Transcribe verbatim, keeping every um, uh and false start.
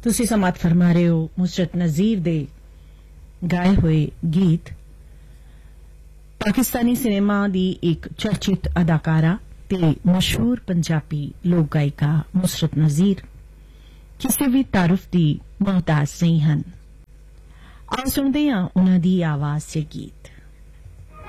ਤੁਸੀਂ ਸਮਾਤ ਫਰਮਾ ਰਹੇ ਹੋ ਮੁਸਰਤ ਨਜ਼ੀਰ ਦੇ ਗਾਏ ਹੋਏ ਗੀਤ। ਪਾਕਿਸਤਾਨੀ ਸਿਨੇਮਾ ਦੀ ਇੱਕ ਚਰਚਿਤ ਅਦਾਕਾਰਾ ਤੇ ਮਸ਼ਹੂਰ ਪੰਜਾਬੀ ਲੋਕ ਗਾਇਕਾ ਮੁਸਰਤ ਨਜ਼ੀਰ ਕਿਸੇ ਵੀ ਤਾਰਫ ਦੀ ਮੁਹਤਾਜ ਨਹੀਂ ਹਨ। ਆਓ ਸੁਣਦੇ ਹਾਂ ਉਹਨਾਂ ਦੀ ਆਵਾਜ਼ 'ਚ ਗੀਤ।